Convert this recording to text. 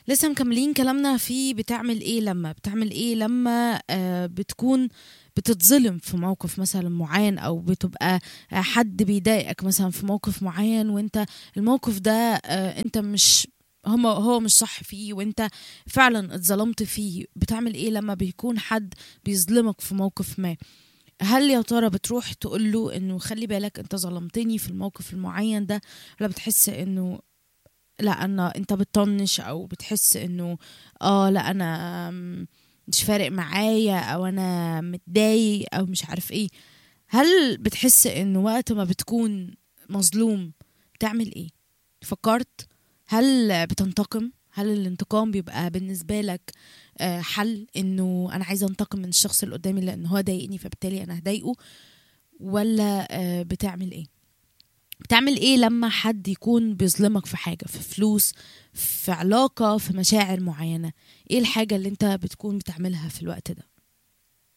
لسه مكملين كلامنا في بتعمل ايه لما بتكون بتتظلم في موقف مثلا معين، او بتبقى حد بيضايقك مثلا في موقف معين، وانت الموقف ده انت مش هو مش صح فيه، وانت فعلا اتظلمت فيه. بتعمل ايه لما بيكون حد بيظلمك في موقف ما؟ هل يا ترى بتروح تقول له انه خلي بالك انت ظلمتني في الموقف المعين ده، ولا بتحس انه لا انت بتطنش، او بتحس انه لا انا مش فارق معايا، او انا متضايق، او مش عارف ايه؟ هل بتحس انه وقت ما بتكون مظلوم بتعمل ايه؟ فكرت؟ هل بتنتقم؟ هل الانتقام بيبقى بالنسبة لك حل انه انا عايزة انتقم من الشخص اللي قدامي لان هو ضايقني فبالتالي انا هضايقه؟ ولا بتعمل ايه لما حد يكون بيظلمك في حاجة، في فلوس، في علاقة، في مشاعر معينة؟ ايه الحاجة اللي انت بتكون بتعملها في الوقت ده؟